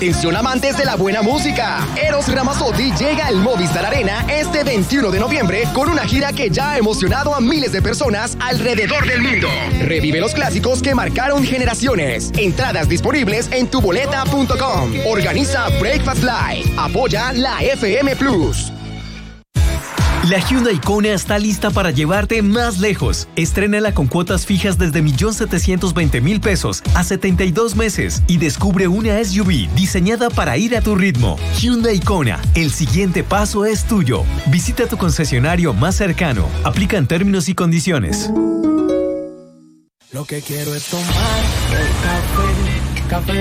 Atención amantes de la buena música. Eros Ramazzotti llega al Movistar Arena este 21 de noviembre con una gira que ya ha emocionado a miles de personas alrededor del mundo. Revive los clásicos que marcaron generaciones. Entradas disponibles en tuboleta.com. Organiza Breakfast Live. Apoya la FM Plus. La Hyundai Kona está lista para llevarte más lejos. Estrénala con cuotas fijas desde 1.720.000 pesos a 72 meses y descubre una SUV diseñada para ir a tu ritmo. Hyundai Kona, el siguiente paso es tuyo. Visita tu concesionario más cercano. Aplican términos y condiciones. Lo que quiero es tomar café